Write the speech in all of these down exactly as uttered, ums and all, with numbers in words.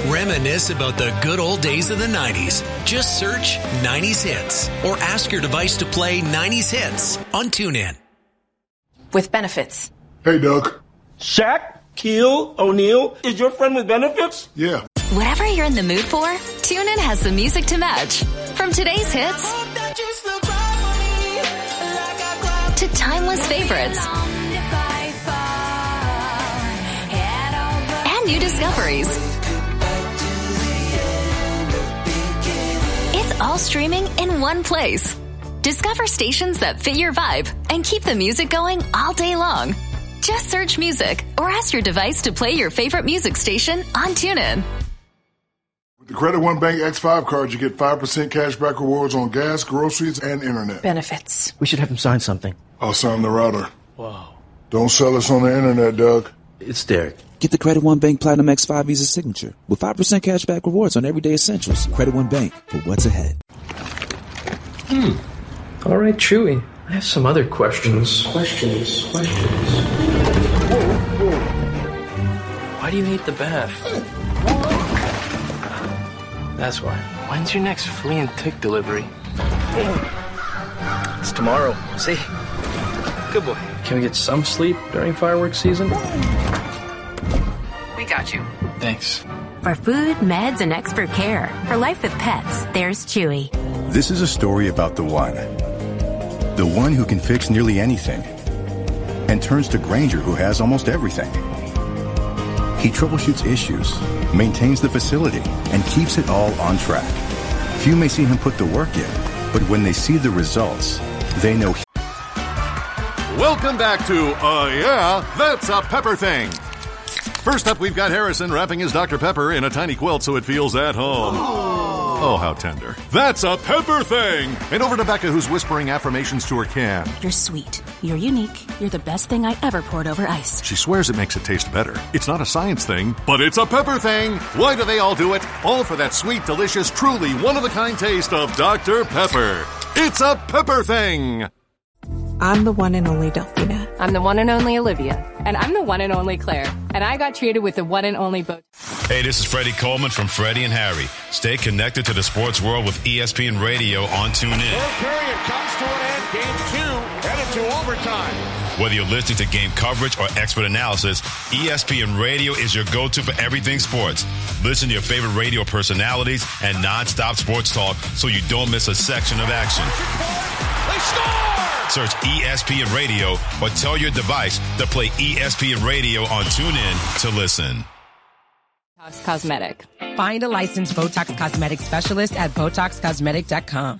Reminisce about the good old days of the nineties. Just search nineties Hits or ask your device to play nineties Hits on TuneIn. With benefits. Hey, Doug. Shaq, Keel, O'Neal, is your friend with benefits? Yeah. Whatever you're in the mood for, TuneIn has the music to match. From today's hits to timeless favorites and new discoveries. It's all streaming in one place. Discover stations that fit your vibe and keep the music going all day long. Just search music or ask your device to play your favorite music station on TuneIn. With the Credit One Bank X five card, you get five percent cash back rewards on gas, groceries, and internet. Benefits. We should have him sign something. I'll sign the router. Whoa. Don't sell us on the internet, Doug. It's Derek. Get the Credit One Bank Platinum X five Visa Signature with five percent cash back rewards on everyday essentials. Credit One Bank for what's ahead. Hmm. All right, Chewy. I have some other questions. Questions. Questions. Whoa, whoa. Why do you hate the bath? That's why. When's your next flea and tick delivery? It's tomorrow. See? Good boy. Can we get some sleep during fireworks season? We got you. Thanks. For food, meds, and expert care. For life with pets, there's Chewy. This is a story about the one. The one who can fix nearly anything. And turns to Granger, who has almost everything. He troubleshoots issues, maintains the facility, and keeps it all on track. Few may see him put the work in, but when they see the results, they know. He- Welcome back to, uh, yeah, that's a Pepper Thing. First up, we've got Harrison wrapping his Doctor Pepper in a tiny quilt so it feels at home. Oh, how tender. That's a Pepper Thing. And over to Becca, who's whispering affirmations to her can. You're sweet. You're unique. You're the best thing I ever poured over ice. She swears it makes it taste better. It's not a science thing, but it's a Pepper Thing. Why do they all do it? All for that sweet, delicious, truly one-of-a-kind taste of Doctor Pepper. It's a Pepper Thing. I'm the one and only Delphina. I'm the one and only Olivia. And I'm the one and only Claire. And I got treated with the one and only Botox. Hey, this is Freddie Coleman from Freddie and Harry. Stay connected to the sports world with E S P N Radio on TuneIn. Third period comes to an end. Game two headed to overtime. Whether you're listening to game coverage or expert analysis, E S P N Radio is your go-to for everything sports. Listen to your favorite radio personalities and nonstop sports talk so you don't miss a section of action. They score! Search E S P N Radio or tell your device to play E S P N Radio on TuneIn to listen. Botox Cosmetic. Find a licensed Botox Cosmetic specialist at Botox Cosmetic dot com.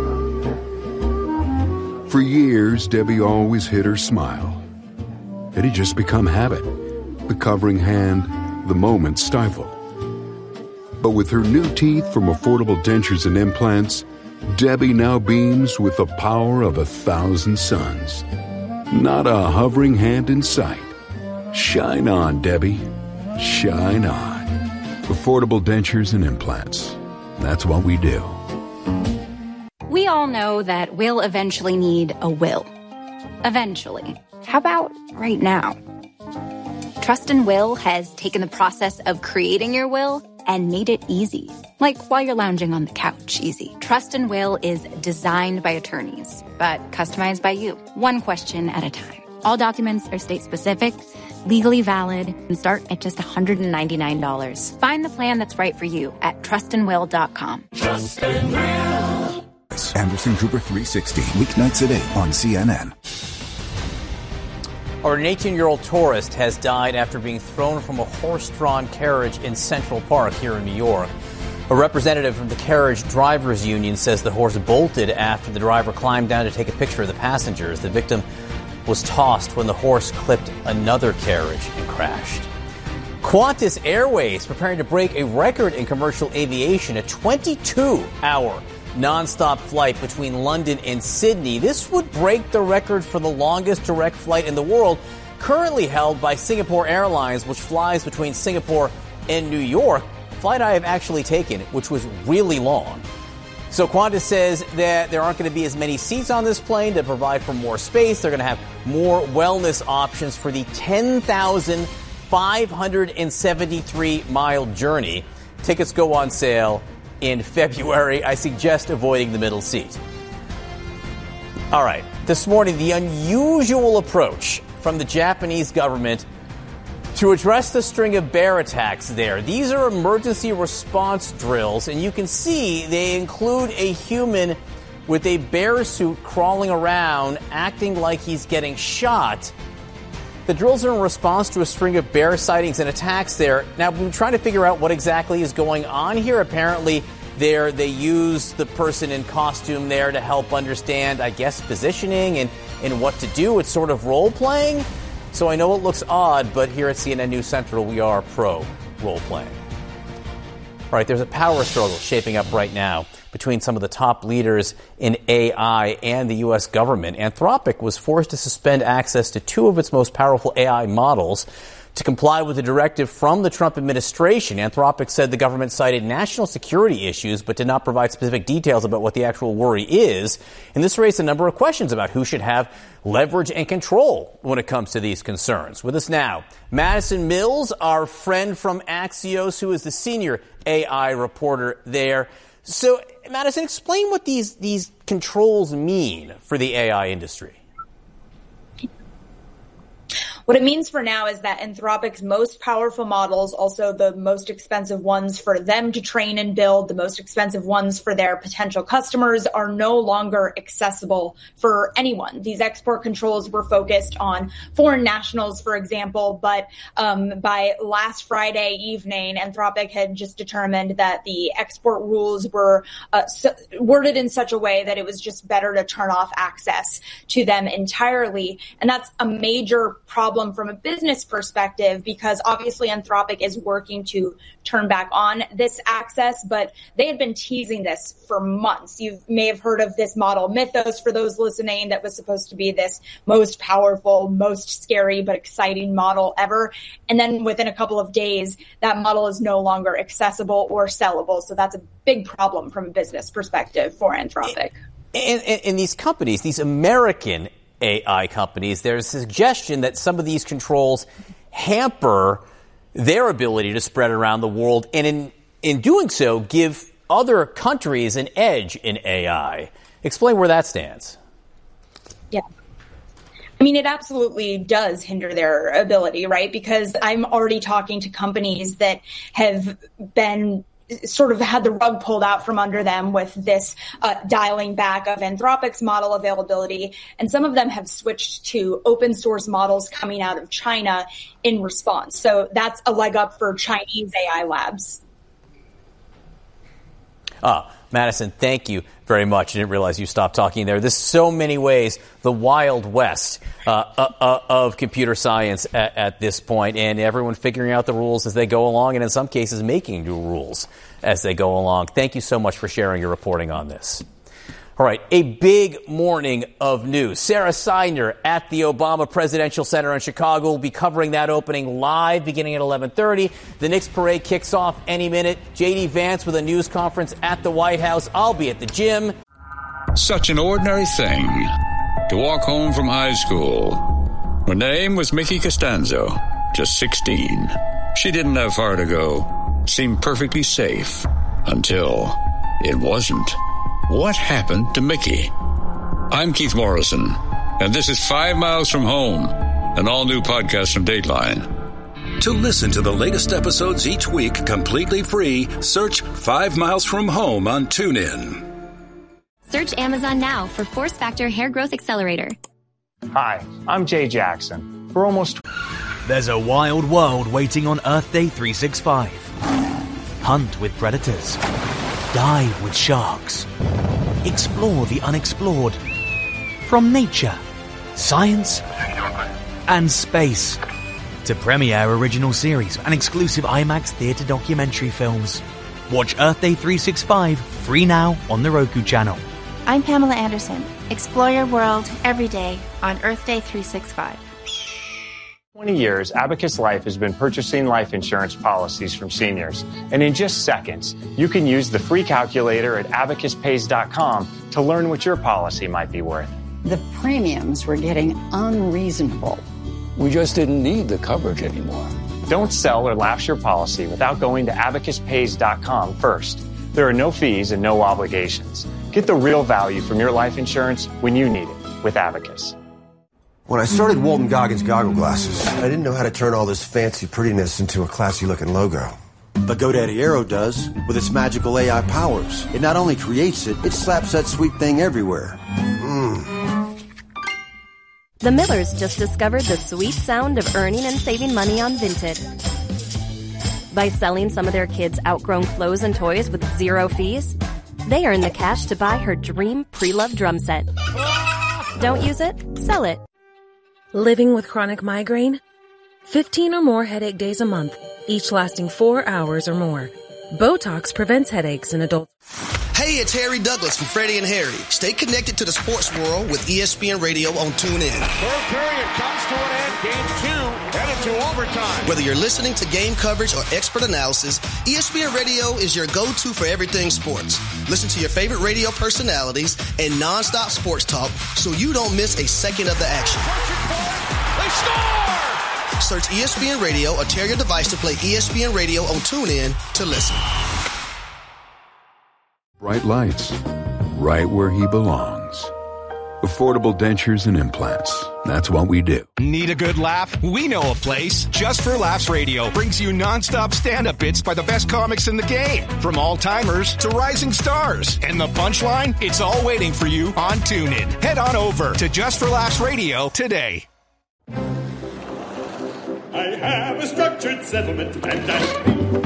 For years, Debbie always hid her smile. It had just become habit. The covering hand, the moment stifled. But with her new teeth from Affordable Dentures and Implants, Debbie now beams with the power of a thousand suns. Not a hovering hand in sight. Shine on, Debbie. Shine on. Affordable Dentures and Implants. That's what we do. We all know that we'll eventually need a will. Eventually. How about right now? Trust and Will has taken the process of creating your will and made it easy. Like while you're lounging on the couch, easy. Trust and Will is designed by attorneys, but customized by you, one question at a time. All documents are state-specific, legally valid, and start at just one hundred ninety-nine dollars. Find the plan that's right for you at trust and will dot com. Trust and Will. Anderson Cooper three sixty, weeknights at eight on C N N. An eighteen-year-old tourist has died after being thrown from a horse-drawn carriage in Central Park here in New York. A representative from the Carriage Drivers Union says the horse bolted after the driver climbed down to take a picture of the passengers. The victim was tossed when the horse clipped another carriage and crashed. Qantas Airways preparing to break a record in commercial aviation, a twenty-two hour nonstop flight between London and Sydney. This would break the record for the longest direct flight in the world, currently held by Singapore Airlines, which flies between Singapore and New York, a flight I have actually taken, which was really long. So Qantas says that there aren't going to be as many seats on this plane to provide for more space. They're going to have more wellness options for the ten thousand five hundred seventy-three mile journey. Tickets go on sale in February. I suggest avoiding the middle seat. All right. This morning, the unusual approach from the Japanese government to address the string of bear attacks there. These are emergency response drills, and you can see they include a human with a bear suit crawling around, acting like he's getting shot. The drills are in response to a string of bear sightings and attacks there. Now, we've been trying to figure out what exactly is going on here. Apparently, there they use the person in costume there to help understand, I guess, positioning and, and what to do. It's sort of role-playing. So I know it looks odd, but here at C N N News Central, we are pro role-playing. All right, there's a power struggle shaping up right now between some of the top leaders in A I and the U S government. Anthropic was forced to suspend access to two of its most powerful A I models to comply with a directive from the Trump administration. Anthropic said the government cited national security issues, but did not provide specific details about what the actual worry is. And this raised a number of questions about who should have leverage and control when it comes to these concerns. With us now, Madison Mills, our friend from Axios, who is the senior A I reporter there. So, Madison, explain what these, these controls mean for the A I industry. What it means for now is that Anthropic's most powerful models, also the most expensive ones for them to train and build, the most expensive ones for their potential customers, are no longer accessible for anyone. These export controls were focused on foreign nationals, for example, but um, by last Friday evening, Anthropic had just determined that the export rules were uh, so, worded in such a way that it was just better to turn off access to them entirely. And that's a major problem from a business perspective, because obviously Anthropic is working to turn back on this access, but they had been teasing this for months. You may have heard of this model Mythos, for those listening, that was supposed to be this most powerful, most scary, but exciting model ever. And then within a couple of days, that model is no longer accessible or sellable. So that's a big problem from a business perspective for Anthropic. And, and, and these companies, these American A I companies, there's a suggestion that some of these controls hamper their ability to spread around the world, and in, in doing so, give other countries an edge in A I. Explain where that stands. Yeah. I mean, it absolutely does hinder their ability, right? Because I'm already talking to companies that have been sort of had the rug pulled out from under them with this uh, dialing back of Anthropic's model availability. And some of them have switched to open source models coming out of China in response. So that's a leg up for Chinese A I labs. Ah, Madison, thank you very much. I didn't realize you stopped talking there. There's so many ways, the Wild West uh, uh, of computer science at, at this point, and everyone figuring out the rules as they go along, and in some cases making new rules as they go along. Thank you so much for sharing your reporting on this. All right, a big morning of news. Sarah Seidner at the Obama Presidential Center in Chicago will be covering that opening live beginning at eleven thirty. The Knicks parade kicks off any minute. J D Vance with a news conference at the White House. I'll be at the gym. Such an ordinary thing to walk home from high school. Her name was Mickey Costanzo, just sixteen. She didn't have far to go. Seemed perfectly safe until it wasn't. What happened to Mickey? I'm Keith Morrison, and this is Five Miles from Home, an all-new podcast from Dateline. To listen to the latest episodes each week completely free, search Five Miles from Home on TuneIn. Search Amazon now for Force Factor Hair Growth Accelerator. Hi, I'm Jay Jackson. For almost... There's a wild world waiting on Earth Day three sixty-five. Hunt with predators. Dive with sharks. Explore the unexplored. From nature, science, and space. To premiere original series and exclusive IMAX theater documentary films. Watch Earth Day three sixty-five free now on the Roku channel. I'm Pamela Anderson. Explore your world every day on Earth Day three sixty-five. twenty years, Abacus Life has been purchasing life insurance policies from seniors. And in just seconds, you can use the free calculator at abacus pays dot com to learn what your policy might be worth. The premiums were getting unreasonable. We just didn't need the coverage anymore. Don't sell or lapse your policy without going to abacus pays dot com first. There are no fees and no obligations. Get the real value from your life insurance when you need it with Abacus. When I started Walton Goggins Goggle Glasses, I didn't know how to turn all this fancy prettiness into a classy-looking logo. But GoDaddy Aero does, with its magical A I powers. It not only creates it, it slaps that sweet thing everywhere. Mmm. The Millers just discovered the sweet sound of earning and saving money on Vinted. By selling some of their kids' outgrown clothes and toys with zero fees, they earn the cash to buy her dream pre-loved drum set. Don't use it? Sell it. Living with chronic migraine? fifteen or more headache days a month, each lasting four hours or more. Botox prevents headaches in adults. Hey, it's Harry Douglas from Freddie and Harry. Stay connected to the sports world with E S P N Radio on TuneIn. Third period comes to an end. Game two headed to overtime. Whether you're listening to game coverage or expert analysis, E S P N Radio is your go-to for everything sports. Listen to your favorite radio personalities and nonstop sports talk so you don't miss a second of the action. They score! Search E S P N Radio or tell your device to play E S P N Radio on TuneIn to listen. Bright lights, right where he belongs. Affordable dentures and implants. That's what we do. Need a good laugh? We know a place. Just for Laughs Radio brings you nonstop stand-up bits by the best comics in the game. From all-timers to rising stars. And the punchline? It's all waiting for you on TuneIn. Head on over to Just for Laughs Radio today. I have a structured settlement and I...